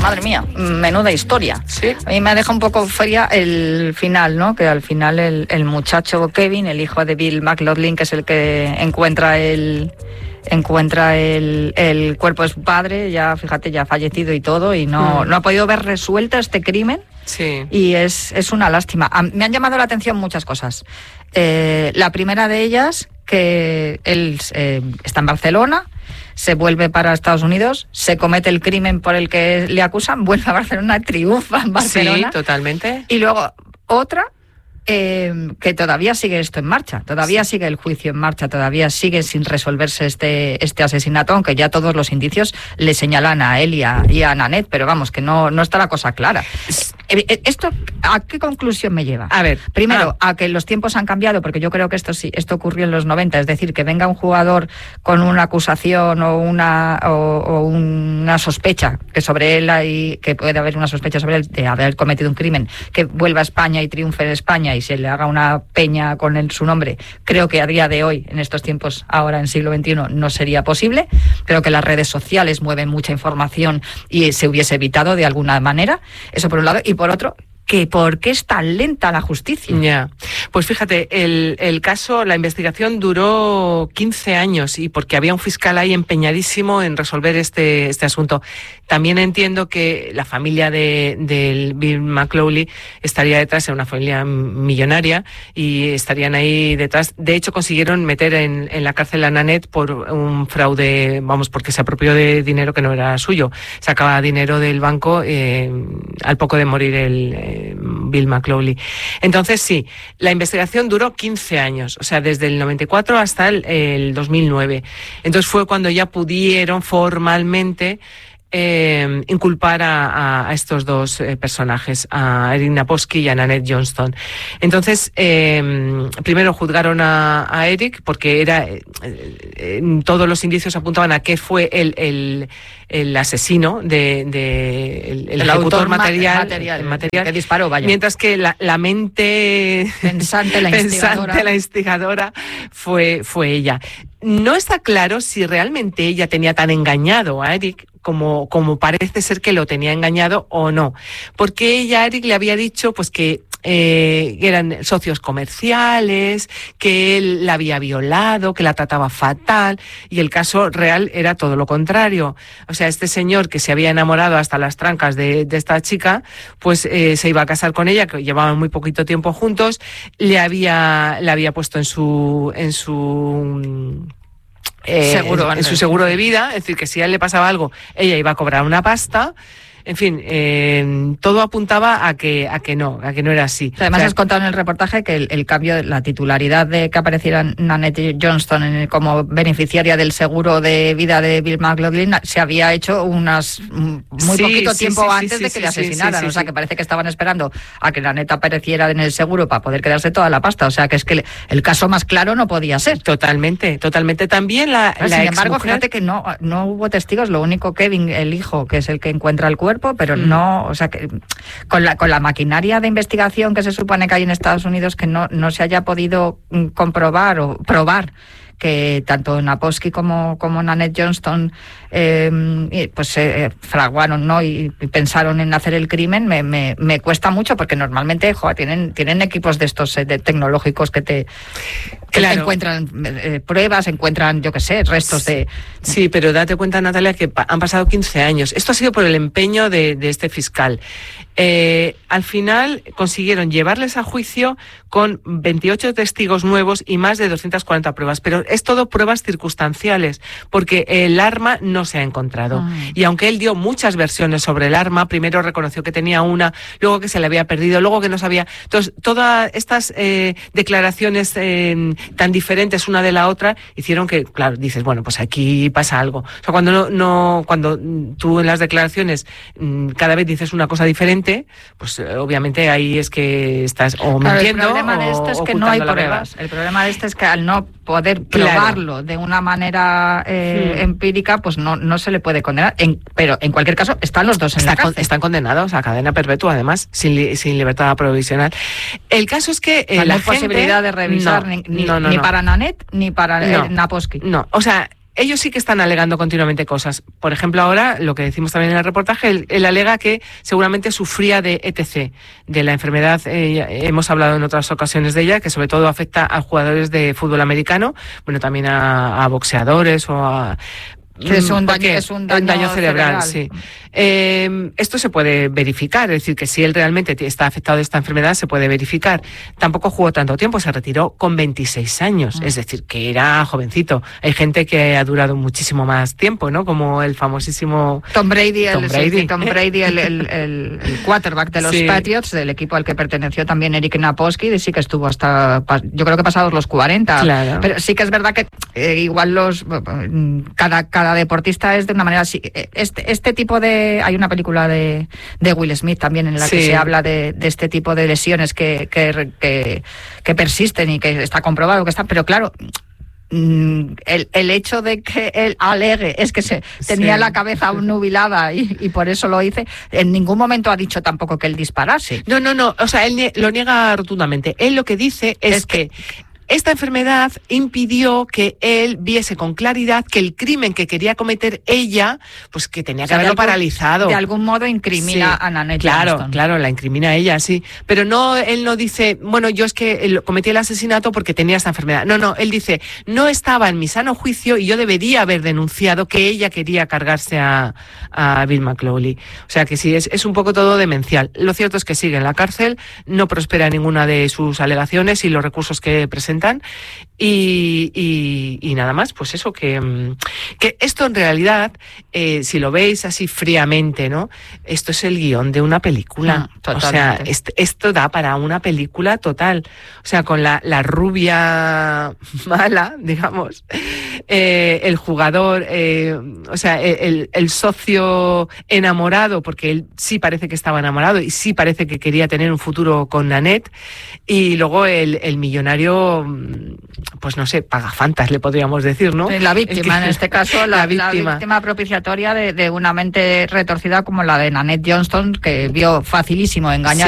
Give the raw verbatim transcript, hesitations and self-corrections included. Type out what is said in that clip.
madre mía, menuda historia. ¿Sí? A mí me deja un poco fría el final, ¿no? Que al final el, el muchacho Kevin, el hijo de Bill McLaughlin, que es el que encuentra el... encuentra el, el cuerpo de su padre, ya fíjate, ya fallecido y todo, y no, mm. no ha podido ver resuelto este crimen. Sí. Y es, es una lástima. Me han llamado la atención muchas cosas. Eh, la primera de ellas, que él eh, está en Barcelona, se vuelve para Estados Unidos, se comete el crimen por el que le acusan, vuelve a Barcelona, triunfa en Barcelona. Sí, totalmente. Y luego otra... Eh, que todavía sigue esto en marcha, todavía sí. sigue el juicio en marcha, todavía sigue sin resolverse este este asesinato, aunque ya todos los indicios le señalan a él y a, y a Nanette, pero vamos, que no, no está la cosa clara. ¿Esto a qué conclusión me lleva? A ver, primero, ah. a que los tiempos han cambiado, porque yo creo que esto sí, esto ocurrió en los noventa, es decir, que venga un jugador con una acusación o una o, o una sospecha que sobre él hay, que puede haber una sospecha sobre él de haber cometido un crimen, que vuelva a España y triunfe en España y se le haga una peña con el, su nombre, creo que a día de hoy, en estos tiempos, ahora en siglo veintiuno, no sería posible. Creo que las redes sociales mueven mucha información y se hubiese evitado de alguna manera. Eso por un lado. Y por otro, que ¿por qué es tan lenta la justicia? Ya, pues fíjate, el, el caso, la investigación duró quince años y porque había un fiscal ahí empeñadísimo en resolver este, este asunto. También entiendo que la familia de, de Bill McLaughlin estaría detrás, era una familia millonaria y estarían ahí detrás. De hecho, consiguieron meter en, en la cárcel a Nanette por un fraude, vamos, porque se apropió de dinero que no era suyo. Sacaba dinero del banco eh, al poco de morir el eh, Bill McLaughlin. Entonces, sí, la investigación duró quince años, o sea, desde el noventa y cuatro hasta el, el dos mil nueve. Entonces fue cuando ya pudieron formalmente Eh, inculpar a, a estos dos eh, personajes, a Eric Naposki y a Nanette Johnston. Entonces, eh, primero juzgaron a, a Eric porque era eh, eh, todos los indicios apuntaban a que fue el, el, el asesino de, de el, el, el ejecutor material, material, el material que disparó, vaya. Mientras que la, la mente pensante, la instigadora, pensante, la instigadora fue, fue ella. No está claro si realmente ella tenía tan engañado a Eric como, como parece ser que lo tenía engañado o no. Porque ella a Eric le había dicho pues que eh, eran socios comerciales, que él la había violado, que la trataba fatal, y el caso real era todo lo contrario. O sea, este señor que se había enamorado hasta las trancas de, de esta chica, pues eh, se iba a casar con ella, que llevaban muy poquito tiempo juntos, le había, le había puesto en su... en su Eh, seguro, en, en su seguro de vida, es decir, que si a él le pasaba algo, ella iba a cobrar una pasta. En fin, eh, todo apuntaba a que a que no, a que no era así. Además, o sea, has contado en el reportaje que el, el cambio, la titularidad de que apareciera Nanette Johnston en el, como beneficiaria del seguro de vida de Bill McLaughlin se había hecho unas muy sí, poquito sí, tiempo sí, antes sí, de que sí, le asesinaran. sí, sí, o sea, sí. que parece que estaban esperando a que Nanette apareciera en el seguro para poder quedarse toda la pasta. O sea, que es que el caso más claro no podía ser. Totalmente, totalmente. También la, Pero, la sin embargo, exmujer... fíjate que no, no hubo testigos, lo único Kevin, el hijo, que es el que encuentra el cuerpo, pero mm. no, o sea, que con la con la maquinaria de investigación que se supone que hay en Estados Unidos, que no, no se haya podido comprobar o probar que tanto Naposki como, como Nanette Johnston eh, pues eh, fraguaron, ¿no? Y, y pensaron en hacer el crimen, me, me, me cuesta mucho porque normalmente joder, tienen, tienen equipos de estos eh, de tecnológicos que te, que claro. te encuentran eh, pruebas, encuentran, yo qué sé, restos de... Sí, pero date cuenta, Natalia, que pa- han pasado quince años. Esto ha sido por el empeño de, de este fiscal. Eh, al final consiguieron llevarles a juicio con veintiocho testigos nuevos y más de doscientas cuarenta pruebas, pero es todo pruebas circunstanciales, porque el arma no se ha encontrado. Ah. Y aunque él dio muchas versiones sobre el arma, primero reconoció que tenía una, luego que se le había perdido, luego que no sabía. Entonces, todas estas eh, declaraciones eh, tan diferentes una de la otra hicieron que, claro, dices, bueno, pues aquí pasa algo. O sea, cuando no, no cuando tú en las declaraciones cada vez dices una cosa diferente, pues eh, obviamente ahí es que estás o claro, mintiendo. El problema de esto es que no hay pruebas. El problema de esto es que al no poder probarlo claro. de una manera eh, hmm. empírica, pues no, no se le puede condenar. En, pero en cualquier caso, están los dos en Está la cárcel. Con, están condenados a cadena perpetua, además, sin, sin libertad provisional. El caso es que eh, no la hay gente... posibilidad de revisar no, ni, ni, no, no, ni no. para Nanette ni para no, eh, Naposki. No, o sea... ellos sí que están alegando continuamente cosas. Por ejemplo, ahora, lo que decimos también en el reportaje, él, él alega que seguramente sufría de E T C, de la enfermedad, eh, hemos hablado en otras ocasiones de ella, que sobre todo afecta a jugadores de fútbol americano, bueno, también a, a boxeadores o a... Que es un daño, es un daño, un daño cerebral, cerebral. Sí. Eh, esto se puede verificar, es decir, que si él realmente está afectado de esta enfermedad, se puede verificar. Tampoco jugó tanto tiempo, se retiró con veintiséis años, mm. es decir, que era jovencito. Hay gente que ha durado muchísimo más tiempo, ¿no? Como el famosísimo Tom Brady, Tom el, Brady, sí, Tom Brady el, el, el, el quarterback de los sí. Patriots, del equipo al que perteneció también Eric Naposki, y sí que estuvo hasta, yo creo que pasados los cuarenta. Claro. Pero sí que es verdad que eh, igual los cada, cada deportista es de una manera así. Este, este tipo de... Hay una película de, de Will Smith también en la sí. que se habla de, de este tipo de lesiones que, que, que, que persisten y que está comprobado que están, pero claro... El, el hecho de que él alegue es que se tenía sí. la cabeza nubilada y, y por eso lo hice, en ningún momento ha dicho tampoco que él disparase. No, no, no, o sea, él lo niega rotundamente. Él lo que dice es, es que, que esta enfermedad impidió que él viese con claridad que el crimen que quería cometer ella, pues que tenía que o sea, haberlo algún, paralizado. De algún modo incrimina sí. a Nanette Claro, Johnston. Claro, la incrimina a ella, sí. Pero no, él no dice, bueno, yo es que cometí el asesinato porque tenía esta enfermedad. No, no, él dice, no estaba en mi sano juicio y yo debería haber denunciado que ella quería cargarse a, a Bill McClawley. O sea que sí, es, es un poco todo demencial. Lo cierto es que sigue en la cárcel, no prospera ninguna de sus alegaciones y los recursos que presenta. Y, y, y nada más, pues eso, que, que esto en realidad, eh, si lo veis así fríamente, ¿no? Esto es el guión de una película. Mm, o sea, est- esto da para una película total. O sea, con la, la rubia mala, digamos, eh, el jugador, eh, o sea, el, el socio enamorado, porque él sí parece que estaba enamorado y sí parece que quería tener un futuro con Nanette, y luego el, el millonario, pues no sé, pagafantas le podríamos decir, ¿no? La víctima, que, en este caso, la, la, víctima. la víctima propiciatoria de, de una mente retorcida como la de Nanette Johnston, que vio facilísimo engañar.